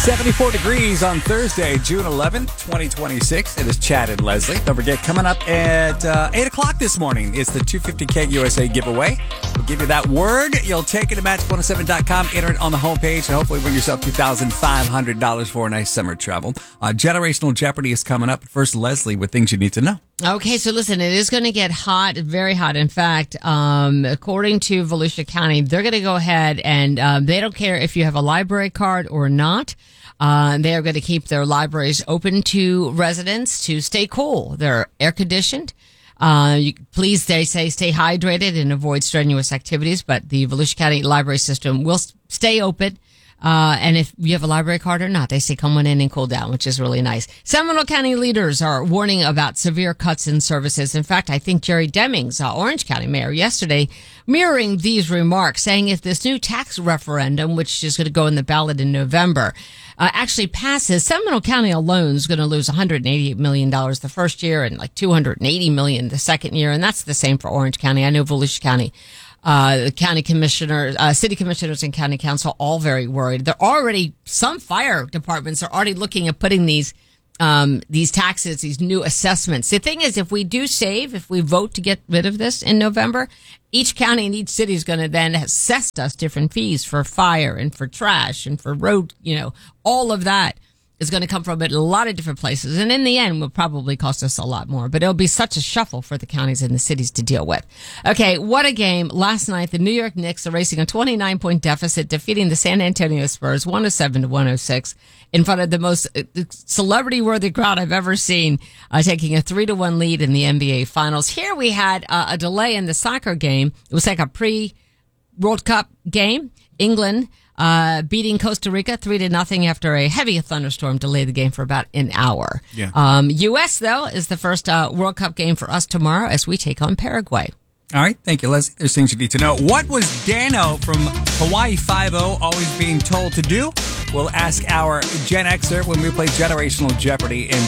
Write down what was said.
74 degrees on Thursday, June 11th, 2026. It is Chad and Leslie. Don't forget, coming up at 8 o'clock this morning, it's the 250K USA giveaway. We'll give you that word. You'll take it to match107.com, enter it on the homepage, and hopefully win yourself $2,500 for a nice summer travel. Generational Jeopardy is coming up. First, Leslie, with things you need to know. Okay, so listen, it is going to get hot, very hot. In fact, according to Volusia County, they're going to go ahead and they don't care if you have a library card or not. They are going to keep their libraries open to residents to stay cool. They're air conditioned. Please, they say, stay hydrated and avoid strenuous activities. But the Volusia County library system will stay open. And if you have a library card or not, they say come on in and cool down, which is really nice. Seminole County leaders are warning about severe cuts in services. In fact, I think Jerry Demings, Orange County mayor, yesterday mirroring these remarks, saying if this new tax referendum, which is going to go in the ballot in November, actually passes, Seminole County alone is going to lose $188 million the first year and like $280 million the second year. And that's the same for Orange County. I know Volusia County. The county commissioners, city commissioners and county council, all very worried. They're already, some fire departments are already looking at putting these taxes, these new assessments. The thing is, if we do save, if we vote to get rid of this in November, each county and each city is going to then assess us different fees for fire and for trash and for road, all of that is going to come from a lot of different places. And in the end, will probably cost us a lot more. But it'll be such a shuffle for the counties and the cities to deal with. Okay, what a game. Last night, the New York Knicks are racing a 29-point deficit, defeating the San Antonio Spurs 107-106 in front of the most celebrity-worthy crowd I've ever seen, taking a 3-1 lead in the NBA Finals. Here we had a delay in the soccer game. It was like a pre-World Cup game. England beating Costa Rica 3-0 after a heavy thunderstorm delayed the game for about an hour. Yeah. U.S., though, is the first World Cup game for us tomorrow as we take on Paraguay. All right. Thank you, Leslie. There's things you need to know. What was Dano from Hawaii Five-0 always being told to do? We'll ask our Gen Xer when we play Generational Jeopardy in